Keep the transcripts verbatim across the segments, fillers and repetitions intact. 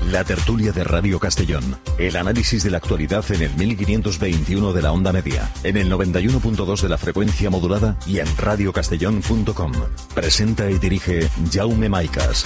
La tertulia de Radio Castellón. El análisis de la actualidad en el mil quinientos veintiuno de la onda media, en el noventa y uno punto dos de la frecuencia modulada y en radio castellón punto com. Presenta y dirige Jaume Maicas.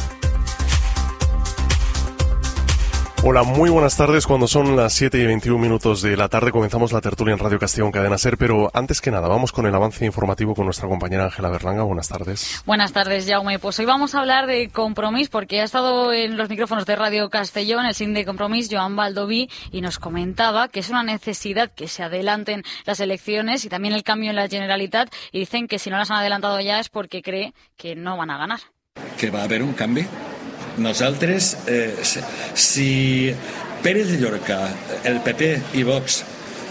Hola, muy buenas tardes. Cuando son las siete y veintiún minutos de la tarde comenzamos la tertulia en Radio Castellón Cadena SER, pero antes que nada vamos con el avance informativo con nuestra compañera Ángela Berlanga. Buenas tardes. Buenas tardes, Jaume. Pues hoy vamos a hablar de Compromís porque ha estado en los micrófonos de Radio Castellón el síndic de Compromís, Joan Baldoví, y nos comentaba que es una necesidad que se adelanten las elecciones y también el cambio en la Generalitat, y dicen que si no las han adelantado ya es porque cree que no van a ganar. Que va a haver un canvi. Nosaltres, eh, si Pérez de Llorca, el P P i Vox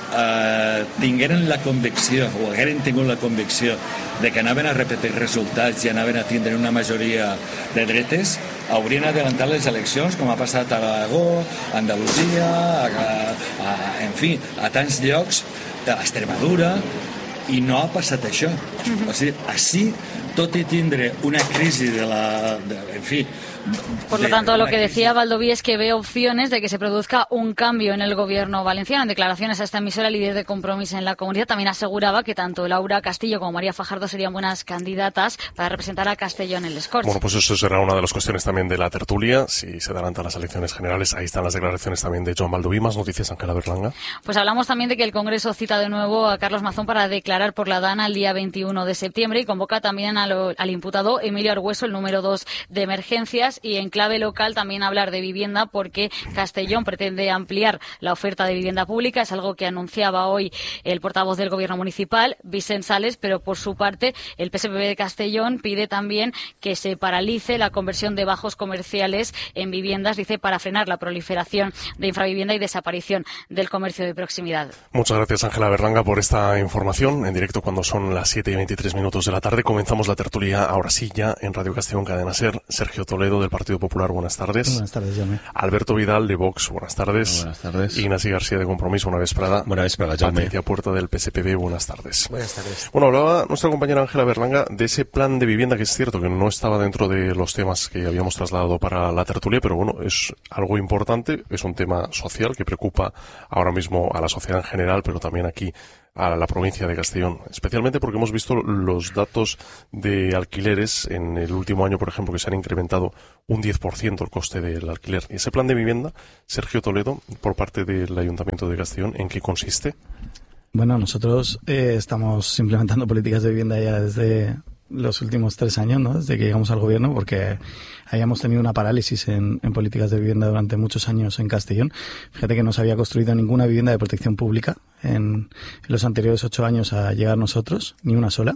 eh, tingueren la convicció, o hagueren tingut la convicció de que anaven a repetir resultats i anaven a tindre una majoria de dretes, haurien adelantat les eleccions, com ha passat a l'Aragó, a Andalusia, a, a, en fi, a tants llocs, a Extremadura, i no ha passat això. Mm-hmm. O sigui, així, tot i tindre una crisi de la... De, en fi... Por lo tanto, lo que decía Baldoví es que ve opciones de que se produzca un cambio en el gobierno valenciano. En declaraciones a esta emisora, el líder de Compromís en la comunidad también aseguraba que tanto Laura Castillo como María Fajardo serían buenas candidatas para representar a Castellón en les Corts. Bueno, pues eso será una de las cuestiones también de la tertulia. Si se adelantan las elecciones generales, ahí están las declaraciones también de Joan Baldoví. Más noticias, Ángela Berlanga. Pues hablamos también de que el Congreso cita de nuevo a Carlos Mazón para declarar por la Dana el día veintiuno de septiembre y convoca también a lo, al imputado Emilio Argueso, el número dos de emergencias, y en clave local también hablar de vivienda porque Castellón pretende ampliar la oferta de vivienda pública. Es algo que anunciaba hoy el portavoz del Gobierno municipal, Vicent Sales, pero por su parte el P S P B de Castellón pide también que se paralice la conversión de bajos comerciales en viviendas, dice, para frenar la proliferación de infravivienda y desaparición del comercio de proximidad. Muchas gracias, Ángela Berlanga, por esta información en directo cuando son las siete y veintitrés minutos de la tarde. Comenzamos la tertulia ahora sí ya en Radio Castellón Cadena SER. Sergio Toledo del Partido Popular, buenas tardes. Buenas tardes, Jaume. Alberto Vidal de Vox, buenas tardes. Buenas tardes. Ignasi García de Compromís, buena vesprada. Buena vesprada, Jaume. Patricia Puerta del P S P B, buenas tardes. Buenas tardes. Bueno, hablaba nuestra compañera Ángela Berlanga de ese plan de vivienda que es cierto que no estaba dentro de los temas que habíamos trasladado para la tertulia, pero bueno, es algo importante, es un tema social que preocupa ahora mismo a la sociedad en general, pero también aquí a la provincia de Castellón, especialmente porque hemos visto los datos de alquileres en el último año, por ejemplo, que se han incrementado un diez por ciento el coste del alquiler. Y ese plan de vivienda, Sergio Toledo, por parte del Ayuntamiento de Castellón, ¿en qué consiste? Bueno, nosotros eh, estamos implementando políticas de vivienda ya desde los últimos tres años, ¿no? Desde que llegamos al gobierno, porque habíamos tenido una parálisis en, en políticas de vivienda durante muchos años en Castellón. Fíjate que no se había construido ninguna vivienda de protección pública en, en los anteriores ocho años a llegar nosotros, ni una sola.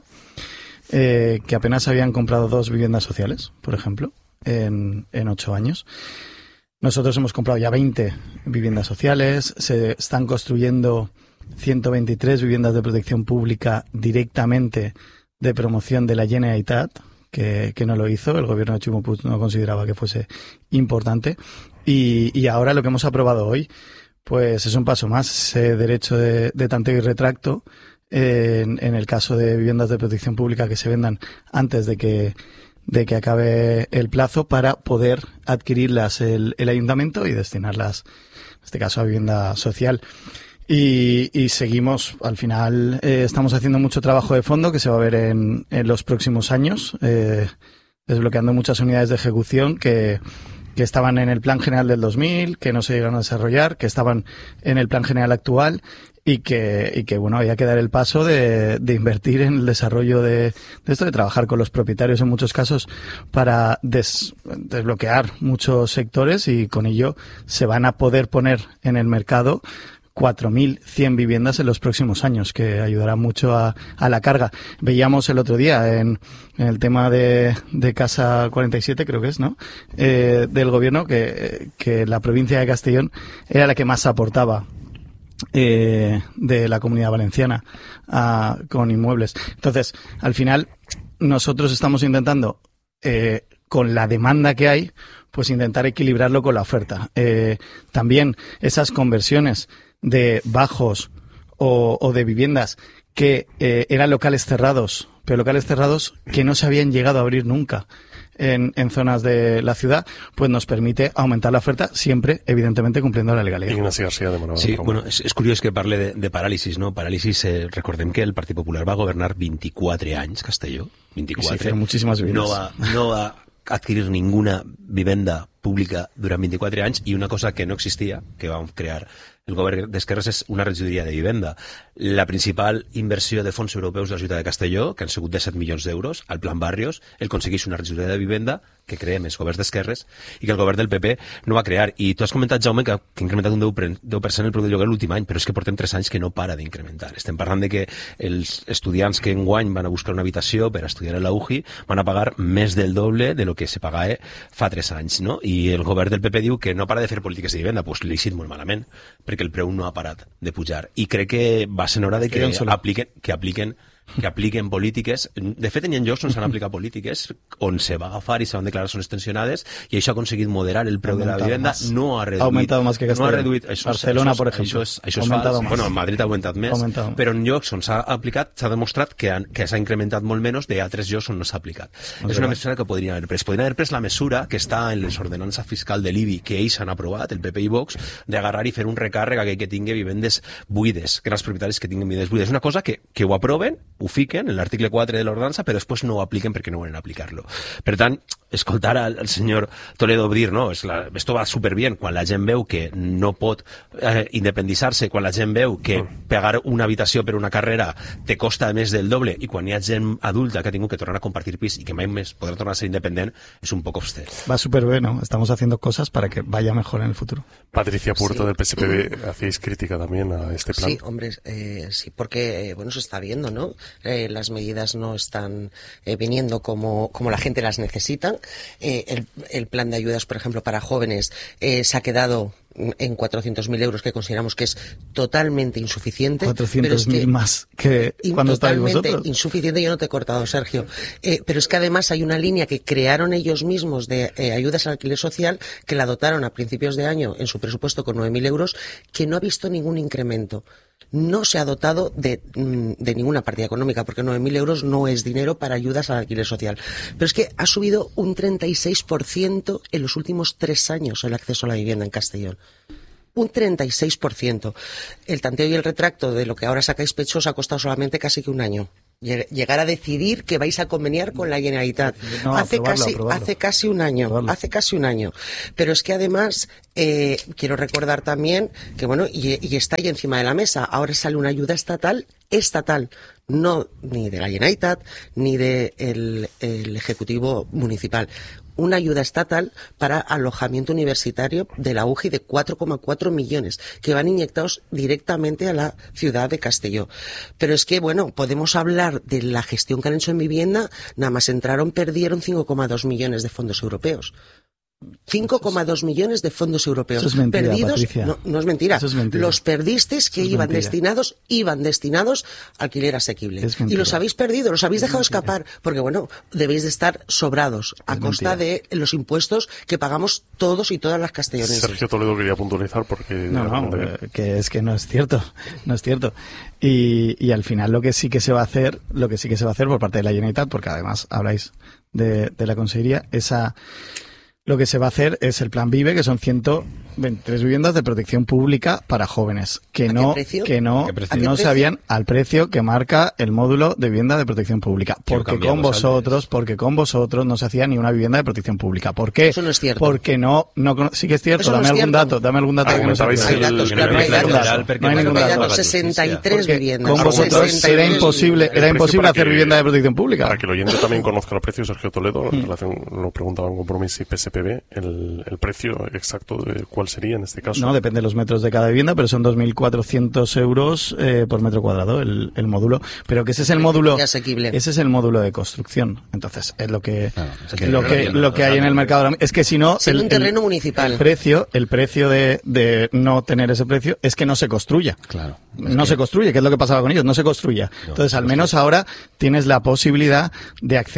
Eh, que apenas habían comprado dos viviendas sociales, por ejemplo, en, en ocho años. Nosotros hemos comprado ya veinte viviendas sociales, se están construyendo ciento veintitrés viviendas de protección pública directamente de promoción de la Generalitat, que, que no lo hizo, el gobierno de Ximo Puig no consideraba que fuese importante, y, y ahora lo que hemos aprobado hoy pues es un paso más, ese derecho de, de tanteo y retracto eh, en, en el caso de viviendas de protección pública que se vendan antes de que de que acabe el plazo para poder adquirirlas el, el ayuntamiento y destinarlas, en este caso, a vivienda social. Y, y seguimos, al final, eh, estamos haciendo mucho trabajo de fondo que se va a ver en, en los próximos años, eh, desbloqueando muchas unidades de ejecución que, que estaban en el Plan General del dos mil, que no se llegaron a desarrollar, que estaban en el Plan General actual y que, y que bueno, había que dar el paso de, de invertir en el desarrollo de, de esto, de trabajar con los propietarios en muchos casos para des, desbloquear muchos sectores, y con ello se van a poder poner en el mercado cuatro mil cien viviendas en los próximos años, que ayudará mucho a, a la carga. Veíamos el otro día en, en el tema de, de Casa cuarenta y siete, creo que es, ¿no?, eh, del gobierno, que, que la provincia de Castellón era la que más aportaba eh, de la Comunidad Valenciana a, con inmuebles. Entonces, al final, nosotros estamos intentando, eh, con la demanda que hay, pues intentar equilibrarlo con la oferta. Eh, también esas conversiones de bajos o, o de viviendas que eh, eran locales cerrados, pero locales cerrados que no se habían llegado a abrir nunca en, en zonas de la ciudad, pues nos permite aumentar la oferta, siempre, evidentemente, cumpliendo la legalidad. Ignacio García, de Manada. Sí, bueno, és, és curiós que parle de, de paràlisis, no? Paràlisis, eh, recordem que el Partit Popular va governar vint-i-quatre anys, Castelló, vint-i-quatre. Sí, pero muchísimas viviendas. No va, no va adquirir ninguna vivenda pública durant vint-i-quatre anys, i una cosa que no existia, que vam crear el govern d'esquerres, és una regidoria de vivenda. La principal inversió de fons europeus de la ciutat de Castelló, que han sigut de set milions d'euros, al Plan Barrios, el aconsegueix una regidoria de vivenda que creem els governs d'esquerres i que el govern del P P no va crear. I tu has comentat, Jaume, que ha incrementat un deu per cent el preu de lloguer l'últim any, però és que portem tres anys que no para d'incrementar. Estem parlant de que els estudiants que enguany van a buscar una habitació per a estudiar a la U J I van a pagar més del doble de lo que se pagava fa tres anys, no? I el govern del P P diu que no para de fer polítiques de vivenda. Doncs li cit molt malament, perquè el preu no ha parat de pujar. I crec que va ser hora de que apliquen, que apliquen que apliquen polítiques. De fet, hi ha llocs on s'han aplicat polítiques on se va agafar i se van declarar zones tensionades, i això ha aconseguit moderar el preu de la vivenda. Más. No ha reduït. Ha aumentado más que Castelló. No ha reduït. Això, Barcelona, això, por ejemplo. Això és, això és fals. Más. Bueno, en Madrid ha augmentat més, Aumentado. però en llocs on s'ha aplicat s'ha demostrat que, han, que s'ha incrementat molt menys d'altres llocs on no s'ha aplicat. No és una mesura que podrien haver pres. Podrien haver pres la mesura que està en les ordenances fiscal de l'I B I que ells han aprovat, el P P i Vox, d'agarrar i fer un recàrrec a aquell que tingui vivendes buides, grans propietaris que tinguin vivendes buides. És una cosa que, que ho aproven, ho fiquen en l'article quatre de l'ordenança, però després no ho apliquen perquè no volen aplicar-lo. Per tant, escoltar al, al senyor Toledo dir, no, es la, esto va superbien, quan la gent veu que no pot eh, independitzar-se, quan la gent veu que pagar una habitació per una carrera te costa més del doble, i quan hi ha gent adulta que ha tingut que tornar a compartir pis i que mai més podrà tornar a ser independent, és un poc obster. Va súper bien, estamos haciendo cosas para que vaya mejor en el futuro. Patricia Puerto, sí. del P S P B, hacéis crítica también a este plan. Sí, hombre, eh, sí, porque, eh, bueno, se está viendo, ¿no? Eh, las medidas no están eh, viniendo como, como la gente las necesita. Eh, el, el plan de ayudas, por ejemplo, para jóvenes eh, se ha quedado en cuatrocientos mil euros, que consideramos que es totalmente insuficiente. cuatrocientos mil más que cuando estáis vosotros. Totalmente insuficiente. Yo no te he cortado, Sergio. Eh, pero es que además hay una línea que crearon ellos mismos de eh, ayudas al alquiler social, que la dotaron a principios de año en su presupuesto con nueve mil euros, que no ha visto ningún incremento. No se ha dotado de, de ninguna partida económica, porque nueve mil euros no es dinero para ayudas al alquiler social. Pero es que ha subido un treinta y seis por ciento en los últimos tres años el acceso a la vivienda en Castellón. Un treinta y seis por ciento. El tanteo y el retracto de lo que ahora sacáis pecho os ha costado solamente casi que un año. Llegar a decidir que vais a conveniar con la Generalitat. No, hace, aprobarlo, casi, aprobarlo. hace casi un año. Aprobarlo. Hace casi un año. Pero es que además, eh, quiero recordar también que, bueno, y, y está ahí encima de la mesa. Ahora sale una ayuda estatal, estatal. No ni de la Generalitat, ni del de el Ejecutivo Municipal. Una ayuda estatal para alojamiento universitario de la U J I de cuatro coma cuatro millones, que van inyectados directamente a la ciudad de Castelló. Pero es que, bueno, podemos hablar de la gestión que han hecho en vivienda. Nada más entraron, perdieron cinco coma dos millones de fondos europeos. cinco coma dos millones de fondos europeos. Eso es mentira, perdidos. Patricia. No, no es mentira. Eso es mentira. Los perdisteis que Eso es iban mentira. destinados, iban destinados a alquiler asequible. Es Y mentira. los habéis perdido, los habéis Es dejado mentira. escapar, porque bueno, debéis de estar sobrados a Es costa mentira. de los impuestos que pagamos todos y todas las castellonenses. Sergio Toledo quería puntualizar porque... No, no, eh, que es que no es cierto, no es cierto. Y, y al final lo que sí que se va a hacer, lo que sí que se va a hacer por parte de la Generalitat, porque además habláis de, de la Consejería, esa... Lo que se va a hacer es el plan Vive, que son ciento veintitrés viviendas de protección pública para jóvenes, que ¿A no, qué precio? que no, ¿A qué precio? no ¿A qué se precio? habían al precio que marca el módulo de vivienda de protección pública. Que lo Porque con cambiamos vosotros, antes. porque con vosotros no se hacía ni una vivienda de protección pública. ¿Por qué? Eso no es cierto. Porque no, no, cono- sí que es cierto. Eso no Dame es algún cierto. dato, dame algún dato. que no sea Argumentabais cierto. Hay datos, el- claro, el hay plan datos. general, perquè No hay no ningún hay dato. datos. sesenta y tres Porque viviendas. con vosotros sesenta y era tres imposible, El era precio imposible para hacer que- vivienda de protección pública. Para que el oyente también conozca el precio, Sergio Toledo, en relación, lo preguntaba en Compromís y P S P B, el, el precio exacto de cuál sería en este caso. No, depende de los metros de cada vivienda, pero son dos mil cuatrocientos euros eh, por metro cuadrado el, el módulo. Pero que ese es el módulo, Y asequible. ese es el módulo de construcción. Entonces, es lo que, Claro, es que lo no que, entiendo lo que hay en el mercado ahora mismo. Es que si no, Siendo un terreno municipal. el precio, el precio de, de no tener ese precio es que no se construya. Claro. No se construye, que es lo que pasaba con ellos, no se construya. Entonces, al menos ahora tienes la posibilidad de acceder.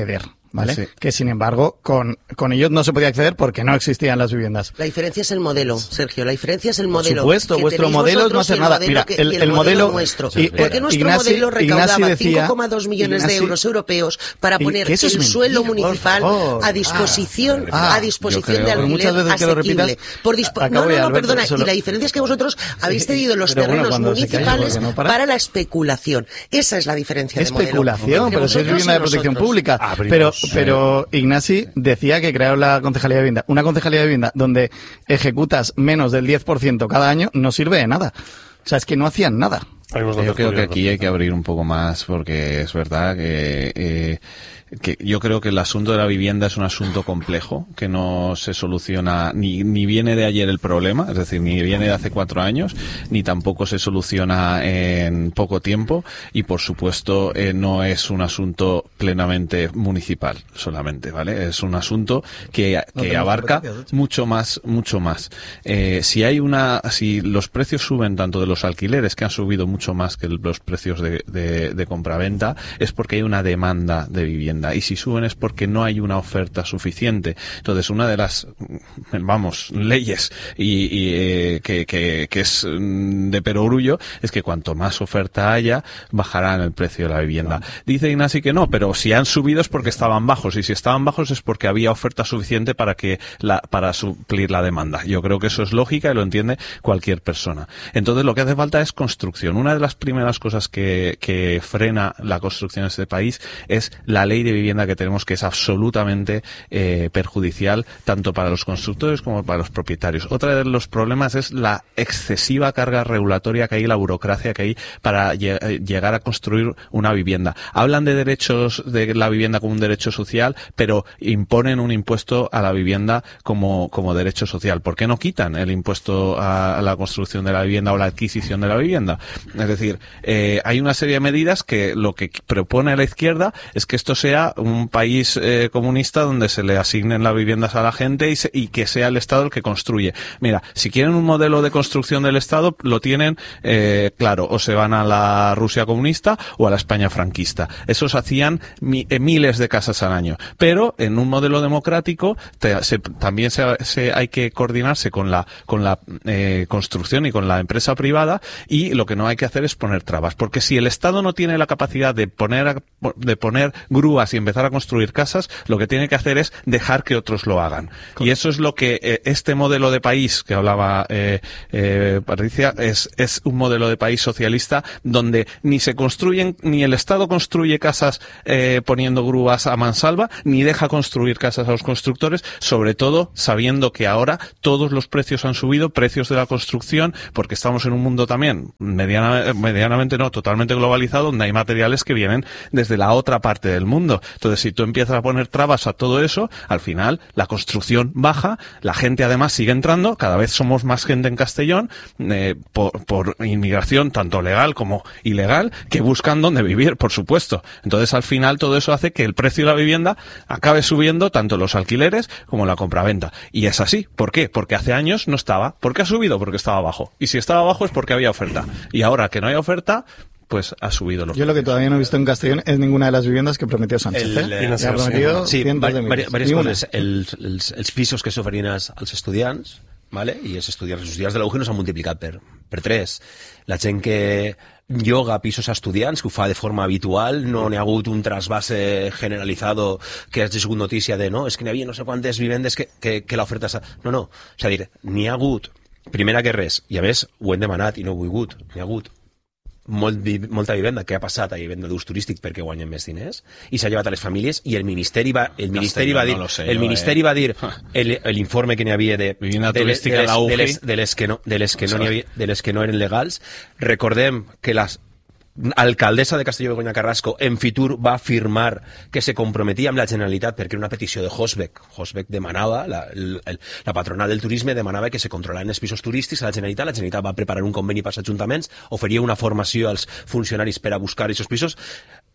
¿vale? Sí. Que sin embargo, con, con ellos no se podía acceder porque no existían las viviendas. La diferencia es el modelo, Sergio, la diferencia es el modelo. Por supuesto, que vuestro modelo es no hacer nada. Mira, que, el, el, el modelo nuestro. Y, porque nuestro Ignasi, modelo recaudaba decía, cinco coma dos millones Ignasi, de euros europeos para poner el suelo municipal a disposición ah, a disposición de alquiler muchas veces asequible. Que lo repitas, por dispo no, no, no, Alberto, perdona. Solo... Y la diferencia es que vosotros habéis cedido los pero terrenos bueno, municipales calle, no para... para la especulación. Esa es la diferencia de modelo. Especulación, pero si es vivienda de protección pública. Abrimos, pero, pero Ignasi decía que crearon la Concejalía de Vivienda. Una Concejalía de Vivienda donde ejecutas menos del diez por ciento cada año no sirve de nada. O sea, es que no hacían nada. Yo creo que aquí hay que abrir un poco más porque es verdad que... Eh, que yo creo que el asunto de la vivienda es un asunto complejo, que no se soluciona, ni, ni viene de ayer el problema, es decir, ni viene de hace cuatro años, ni tampoco se soluciona en poco tiempo, y por supuesto eh, no es un asunto plenamente municipal solamente, ¿vale? Es un asunto que, que no abarca mucho más, mucho más. Eh, si hay una, si los precios suben tanto de los alquileres, que han subido mucho más que los precios de, de, de compraventa, es porque hay una demanda de vivienda. Y si suben es porque no hay una oferta suficiente. Entonces, una de las, vamos, leyes y, y eh, que, que, que es de perogrullo es que cuanto más oferta haya, bajarán el precio de la vivienda. Dice Ignasi que no, pero si han subido es porque estaban bajos, y si estaban bajos es porque había oferta suficiente para que la, para suplir la demanda. Yo creo que eso es lógica y lo entiende cualquier persona. Entonces, lo que hace falta es construcción. Una de las primeras cosas que, que frena la construcción en este país es la ley de vivienda que tenemos, que es absolutamente eh, perjudicial tanto para los constructores como para los propietarios. Otra de los problemas es la excesiva carga regulatoria que hay, la burocracia que hay para lle- llegar a construir una vivienda. Hablan de derechos de la vivienda como un derecho social, pero imponen un impuesto a la vivienda como, como derecho social. ¿Por qué no quitan el impuesto a la construcción de la vivienda o la adquisición de la vivienda? Es decir, eh, hay una serie de medidas que lo que propone la izquierda es que esto sea un país eh, comunista donde se le asignen las viviendas a la gente y, se, y que sea el Estado el que construye. Mira, si quieren un modelo de construcción del Estado, lo tienen eh, claro, o se van a la Rusia comunista o a la España franquista. Esos hacían mi, eh, miles de casas al año. Pero en un modelo democrático te, se, también se, se, hay que coordinarse con la, con la eh, construcción y con la empresa privada, y lo que no hay que hacer es poner trabas. Porque si el Estado no tiene la capacidad de poner, de poner grúas y empezar a construir casas, lo que tiene que hacer es dejar que otros lo hagan. Correcto. Y eso es lo que eh, este modelo de país que hablaba eh, eh, Patricia es, es un modelo de país socialista donde ni se construyen, ni el Estado construye casas eh, poniendo grúas a mansalva, ni deja construir casas a los constructores, sobre todo sabiendo que ahora todos los precios han subido, precios de la construcción, porque estamos en un mundo también mediana, medianamente no, totalmente globalizado, donde hay materiales que vienen desde la otra parte del mundo. Entonces, si tú empiezas a poner trabas a todo eso, al final la construcción baja, la gente además sigue entrando, cada vez somos más gente en Castellón, eh, por, por inmigración tanto legal como ilegal, que buscan dónde vivir, por supuesto. Entonces, al final todo eso hace que el precio de la vivienda acabe subiendo, tanto los alquileres como la compraventa. Y es así. ¿Por qué? Porque hace años no estaba. ¿Por qué ha subido? Porque estaba bajo. Y si estaba bajo es porque había oferta. Y ahora que no hay oferta, pues ha subido los Yo lo que todavía no he visto en Castellón es ninguna de las viviendas que prometió Sánchez. El, eh? Ha prometido sí, cientos de varias, miles. varias coses. Els, els, els pisos que s'oferien als, als estudiants, vale? I els estudiants, els estudiants de la U G no s'han multiplicat per, per tres. La gent que lloga pisos a estudiants, que ho fa de forma habitual, no n'hi ha hagut un trasvase generalitzado que hagi sigut notícia de no, és que n'hi havia no sé quantes vivendes que, que, que l'oferta... No, no, és a dir, n'hi ha hagut, primera que res, i a més ho hem demanat i no ho he volgut, n'hi ha hagut molt, molta vivenda que ha passat a vivenda d'ús turístic perquè guanyen més diners i s'ha llevat a les famílies, i el Ministeri va el Ministeri va dir, no sé, el Ministeri eh. va dir l'informe que n'hi havia de vivienda de, turística de, les, de, de, les, de les que no de les que no, n'hi havia, de les que no eren legals. Recordem que las alcaldessa de Castelló, Begoña Carrasco, en Fitur va afirmar que se comprometia amb la Generalitat perquè era una petició de Hosbeck. Hosbeck demanava, la, el, la patronal del turisme demanava que se controlaran els pisos turístics a la Generalitat. La Generalitat va preparar un conveni pels ajuntaments, oferia una formació als funcionaris per a buscar aquests pisos.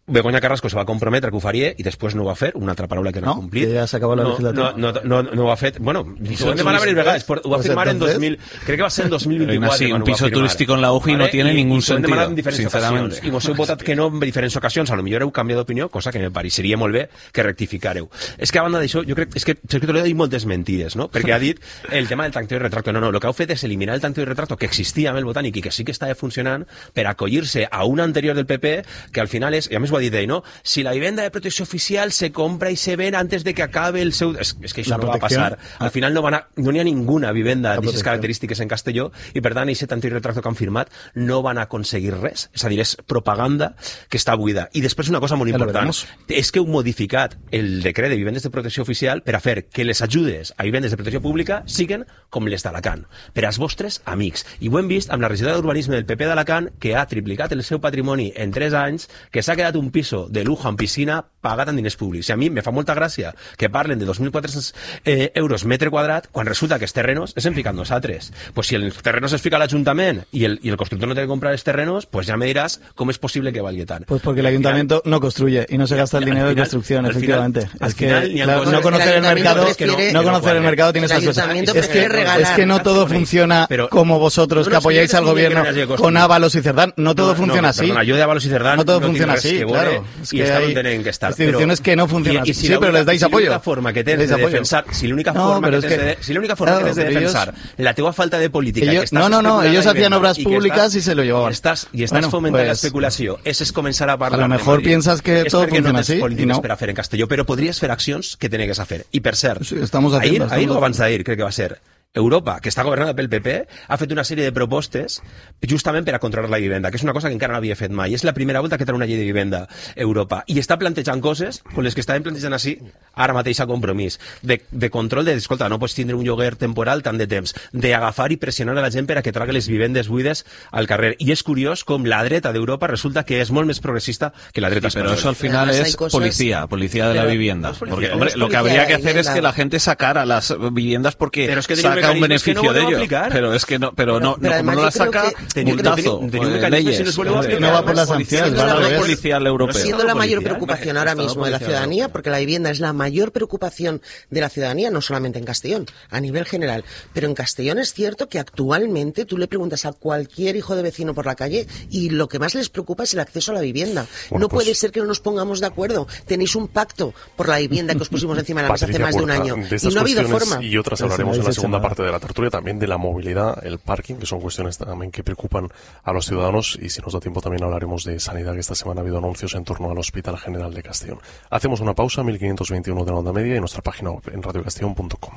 Begoña Carrasco se va comprometre que ho faria i després no ho va fer, una altra paraula que no, no ha complit. Ja s'acaba la no, legislatura. No, no, no, no ho ha fet. Bueno, ho vam demanar varias vegades. Ho va firmar en dos mil... Crec que va ser en dos mil veinticuatro. Sí, un piso turístico en la U J I no tiene ningún sentido, sinceramente. I vos heu votat que no en diferents ocasions. A lo millor heu canviat d'opinió, cosa que me pareixeria molt bé que rectificareu. És que a banda d'això, jo crec... És que Sergio Toledo ha dit moltes mentides, no? Perquè ha dit el tema del tanto i retracto. No, no, el que heu fet és eliminar el tanto i retracto que existia amb el Botànic i que sí que estava funcionant per acollir-se a un anterior del P P que al final és, i a més ho ha dit ell, no? Si la vivienda de protecció oficial se compra y se ven antes de que acabe el seu... És, és que això no va passar. Al final no, van a, no n'hi ha ninguna vivenda d'aquestes característiques en Castelló i per tant aquest tanto i retracto que han firmat no van a aconseguir res. És a dir, és propaganda que està buida. I després una cosa molt important és que heu modificat el decret de vivendes de protecció oficial per a fer que les ajudes a vivendes de protecció pública siguen com les d'Alacant, per als vostres amics. I ho hem vist amb la regidora d'Urbanisme del P P d'Alacant, que ha triplicat el seu patrimoni en tres anys, que s'ha quedat un piso de lujo en piscina pagat amb diners públics. I a mi me fa molta gràcia que parlen de dos mil quatre-cents eh, euros metre quadrat quan resulta que els terrenos es hem ficat nosaltres. Pues si els terrenos es fica l'Ajuntament i el, y el constructor no té que comprar els terrenos, pues ya me dirás cómo es posible que valga tant. Pues porque el Ayuntamiento final, no construye y no se gasta el dinero final, de construcción, efectivamente. Final, es que final, claro, no conocer el mercado, es que no, no conocer el mercado tiene esas cosas. Es que, es que no todo funciona pero, como vosotros, no, que apoyáis al gobierno con Ábalos y Cerdán. No todo no, funciona no, así. Perdona, yo de Ábalos y Cerdán no todo no funciona así, claro. Es que hay que estar. Instituciones que no funcionan así. Si sí, pero les dais si apoyo. Si l'única forma que tens de defensar, si l'única no, forma que tens que, de, si l'única forma claro, que tens de defensar ellos, la teua falta de política ellos, que estás no, no, no, ellos hacían obras públicas estás, y se lo llevaban. Y estás, y estás bueno, fomentant pues, l'especulació. Ese es comenzar a parlar. A lo mejor piensas que todo funciona no así y no. Per a fer en Castelló, però podries fer accions que tenegues a fer. I per cert, sí, estamos haciendo, ahir, ahir o abans d'ahir, crec que va ser, Europa, que està governada pel P P, ha fet una sèrie de propostes justament per a controlar la vivenda, que és una cosa que encara no havia fet mai. És la primera volta que treu una llei de vivenda Europa. I està plantejant coses com les que estaven plantejant així ara mateix a Compromís. De, de control de, escolta, no pots tindre un lloguer temporal tant de temps. D'agafar i pressionar a la gent per a que tragui les vivendes buides al carrer. I és curiós com la dreta d'Europa resulta que és molt més progressista que la dreta espanyola. Pero eso al final es cosas... policía, policía de la vivienda. No porque, hombre, no lo que habría que hacer es que la gente sacara las viviendas porque pero es que saca un beneficio que no de ello. Aplicar. Pero es que no, pero no, pero no como no la saca, que, multazo, que, que, que, leyes. No va por las sanciones, va a la policial europea. Siendo la mayor preocupación ahora mismo de la ciudadanía, porque la vivienda es la mayor preocupación de la ciudadanía, no solamente en Castellón, a nivel general. Pero en Castellón es cierto que actualmente tú le preguntas a cualquier hijo de vecino por la calle y lo que más les preocupa es el acceso a la vivienda. Bueno, no pues, puede ser que no nos pongamos de acuerdo. Tenéis un pacto por la vivienda que os pusimos encima de la mesa hace más de un año. Y no ha habido forma. Y otras hablaremos en la segunda parte de la tertulia, también de la movilidad, el parking, que son cuestiones también que preocupan a los ciudadanos, y si nos da tiempo también hablaremos de sanidad, que esta semana ha habido anuncios en torno al Hospital General de Castellón. Hacemos una pausa, mil quinientos veintiuno de la onda media, y nuestra página web en radio castellón punto com.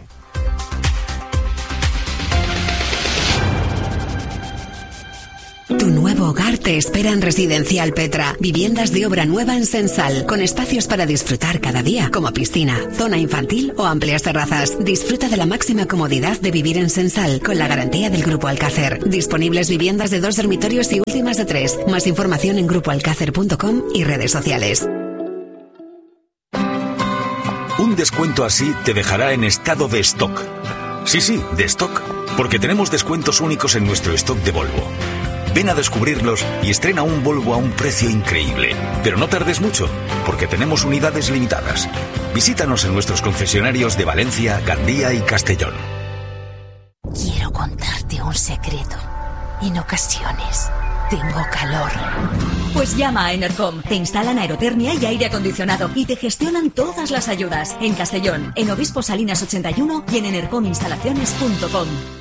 Tu nuevo hogar te espera en Residencial Petra. Viviendas de obra nueva en Sensal, con espacios para disfrutar cada día, como piscina, zona infantil o amplias terrazas. Disfruta de la máxima comodidad de vivir en Sensal, con la garantía del Grupo Alcácer. Disponibles viviendas de dos dormitorios y últimas de tres. Más información en grupo alcácer punto com y redes sociales. Un descuento así te dejará en estado de stock. Sí, sí, de stock, porque tenemos descuentos únicos en nuestro stock de Volvo. Ven a descubrirlos y estrena un Volvo a un precio increíble. Pero no tardes mucho, porque tenemos unidades limitadas. Visítanos en nuestros concesionarios de Valencia, Gandía y Castellón. Quiero contarte un secreto. En ocasiones tengo calor. Pues llama a Enercom. Te instalan aerotermia y aire acondicionado y te gestionan todas las ayudas. En Castellón, en Obispo Salinas ochenta y uno y en enercom instalaciones punto com.